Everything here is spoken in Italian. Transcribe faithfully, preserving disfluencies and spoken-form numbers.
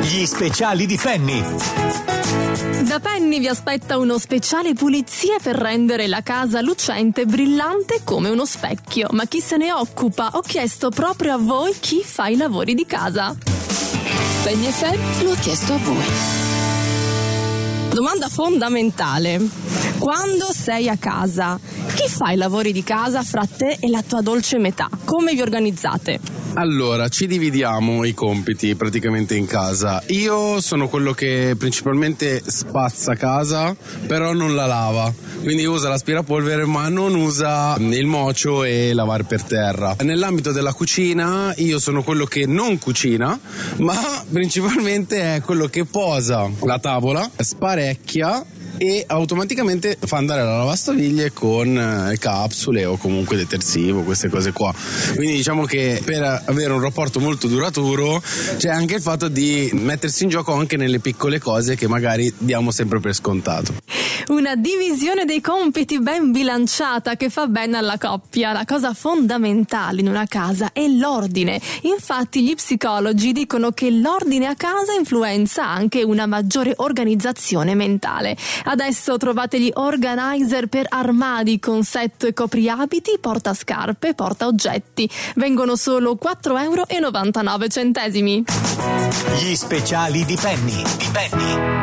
Gli speciali di Penny. Da Penny vi aspetta uno speciale pulizie per rendere la casa lucente e brillante come uno specchio. Ma chi se ne occupa? Ho chiesto proprio a voi chi fa i lavori di casa. Penny F M lo ha chiesto a voi. Domanda fondamentale. Quando sei a casa, chi fa i lavori di casa fra te e la tua dolce metà? Come vi organizzate? Allora, ci dividiamo i compiti praticamente in casa. Io sono quello che principalmente spazza casa, però non la lava. Quindi usa l'aspirapolvere ma non usa il mocio e lavare per terra. Nell'ambito della cucina io sono quello che non cucina, ma principalmente è quello che posa la tavola, sparecchia e automaticamente fa andare la lavastoviglie con eh, capsule o comunque detersivo, queste cose qua. Quindi diciamo che per avere un rapporto molto duraturo c'è anche il fatto di mettersi in gioco anche nelle piccole cose che magari diamo sempre per scontato. Una divisione dei compiti ben bilanciata che fa bene alla coppia. La cosa fondamentale in una casa è l'ordine. Infatti gli psicologi dicono che l'ordine a casa influenza anche una maggiore organizzazione mentale. Adesso trovate gli organizer per armadi con set copriabiti, portascarpe, portaoggetti. Vengono solo quattro e novantanove euro. Gli speciali di Penny. Di Penny.